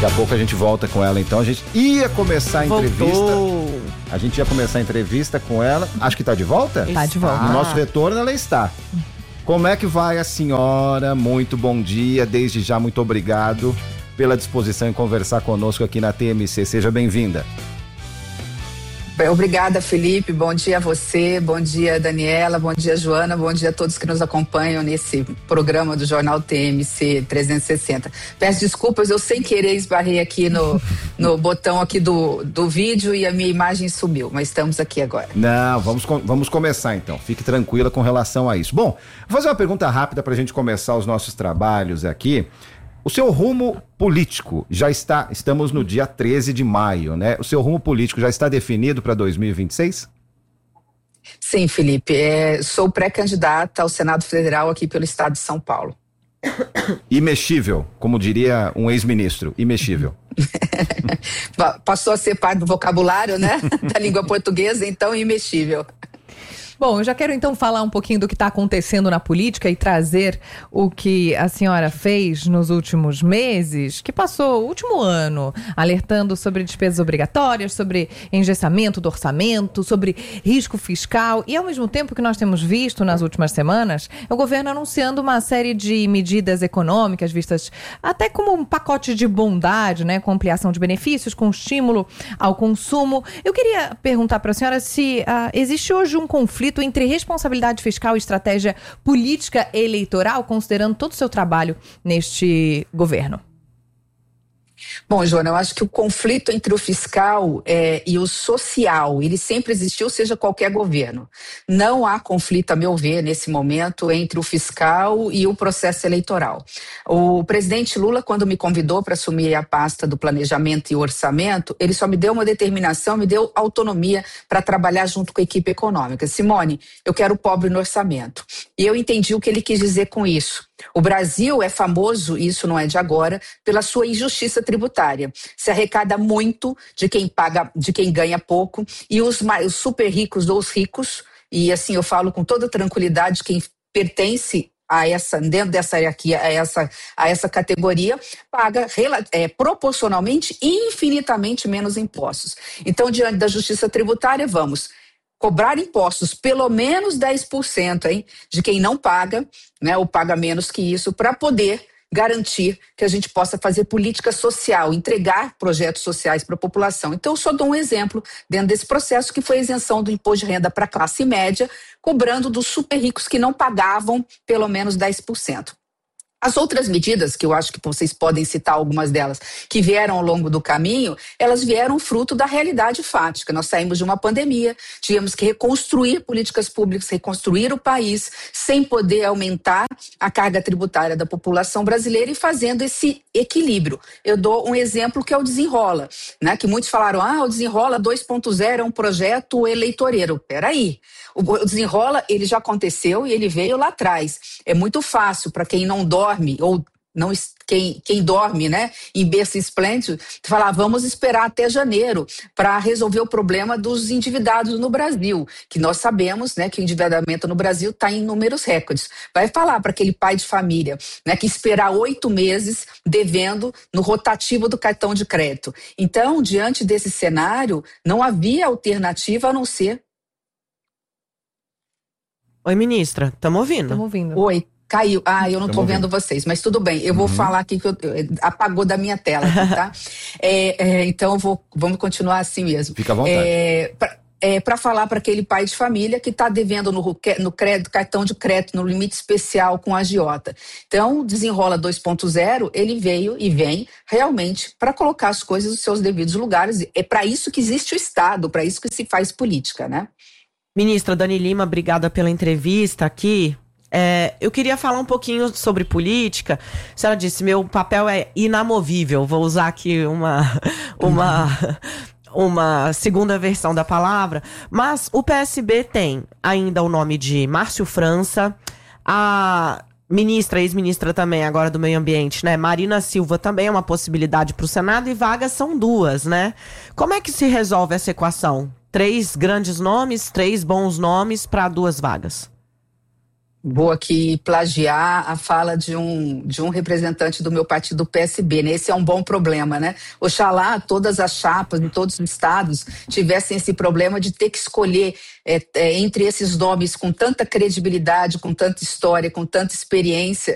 Daqui a pouco a gente volta com ela, então. A gente ia começar a entrevista. A gente ia começar a entrevista com ela. Acho que tá de volta? Tá de volta. No nosso retorno ela está. Como é que vai a senhora? Muito bom dia. Desde já, muito obrigado pela disposição em conversar conosco aqui na TMC. Seja bem-vinda. Obrigada, Felipe. Bom dia a você, bom dia, Daniela, bom dia, Joana, bom dia a todos que nos acompanham nesse programa do Jornal TMC 360. Peço desculpas, eu sem querer esbarrei aqui no botão aqui do vídeo e a minha imagem sumiu, mas estamos aqui agora. Não, vamos começar então. Fique tranquila com relação a isso. Bom, vou fazer uma pergunta rápida para a gente começar os nossos trabalhos aqui. O seu rumo político estamos no dia 13 de maio, né? O seu rumo político já está definido para 2026? Sim, Felipe, sou pré-candidata ao Senado Federal aqui pelo estado de São Paulo. Imexível, como diria um ex-ministro, imexível. Passou a ser parte do vocabulário, né? Da língua portuguesa, então imexível. Bom, eu já quero então falar um pouquinho do que está acontecendo na política e trazer o que a senhora fez nos últimos meses, que passou o último ano, alertando sobre despesas obrigatórias, sobre engessamento do orçamento, sobre risco fiscal e ao mesmo tempo que nós temos visto nas últimas semanas, o governo anunciando uma série de medidas econômicas vistas até como um pacote de bondade, né, com ampliação de benefícios, com estímulo ao consumo. Eu queria perguntar para a senhora se existe hoje um conflito entre responsabilidade fiscal e estratégia política eleitoral, considerando todo o seu trabalho neste governo. Bom, Joana, eu acho que o conflito entre o fiscal e o social, ele sempre existiu, seja qualquer governo. Não há conflito, a meu ver, nesse momento, entre o fiscal e o processo eleitoral. O presidente Lula, quando me convidou para assumir a pasta do planejamento e orçamento, ele só me deu uma determinação, me deu autonomia para trabalhar junto com a equipe econômica. Simone, eu quero o pobre no orçamento. E eu entendi o que ele quis dizer com isso. O Brasil é famoso, isso não é de agora, pela sua injustiça tributária. Se arrecada muito de quem paga, de quem ganha pouco, e os super ricos dos ricos, e assim eu falo com toda tranquilidade, quem pertence dentro dessa hierarquia, a essa categoria, paga proporcionalmente e infinitamente menos impostos. Então, diante da justiça tributária, vamos cobrar impostos pelo menos 10%, de quem não paga, né, ou paga menos que isso, para poder garantir que a gente possa fazer política social, entregar projetos sociais para a população. Então, eu só dou um exemplo dentro desse processo, que foi a isenção do imposto de renda para a classe média, cobrando dos super ricos que não pagavam pelo menos 10%. As outras medidas, que eu acho que vocês podem citar algumas delas, que vieram ao longo do caminho, elas vieram fruto da realidade fática. Nós saímos de uma pandemia, tivemos que reconstruir políticas públicas, reconstruir o país, sem poder aumentar a carga tributária da população brasileira e fazendo esse equilíbrio. Eu dou um exemplo que é o Desenrola, né? Que muitos falaram, o Desenrola 2.0 é um projeto eleitoreiro. Peraí. O Desenrola, ele já aconteceu e ele veio lá atrás. É muito fácil para quem não dorme, ou não, quem dorme, né, em berço esplêndido, falar, vamos esperar até janeiro para resolver o problema dos endividados no Brasil, que nós sabemos, né, que o endividamento no Brasil está em números recordes. Vai falar para aquele pai de família, né, que esperar 8 meses devendo no rotativo do cartão de crédito. Então, diante desse cenário, não havia alternativa a não ser... Oi, ministra, estamos ouvindo? Estamos ouvindo. Oi, caiu. Eu não estou vendo vocês, mas tudo bem. Eu vou falar aqui que apagou da minha tela, aqui, tá? Então, vamos continuar assim mesmo. Fica à vontade. Para falar para aquele pai de família que está devendo no cartão de crédito, no limite especial com a agiota. Então, o Desenrola 2.0, ele veio e vem realmente para colocar as coisas nos seus devidos lugares. É para isso que existe o Estado, para isso que se faz política, né? Ministra Dani Lima, obrigada pela entrevista aqui. Eu queria falar um pouquinho sobre política. A senhora disse, meu papel é inamovível. Vou usar aqui uma segunda versão da palavra. Mas o PSB tem ainda o nome de Márcio França, a ex-ministra também agora do Meio Ambiente, né? Marina Silva também é uma possibilidade para o Senado e vagas são 2, né? Como é que se resolve essa equação? 3 grandes nomes, 3 bons nomes para 2 vagas. Vou aqui plagiar a fala de um representante do meu partido, PSB, né? Esse é um bom problema, né? Oxalá todas as chapas em todos os estados tivessem esse problema de ter que escolher entre esses nomes com tanta credibilidade, com tanta história, com tanta experiência,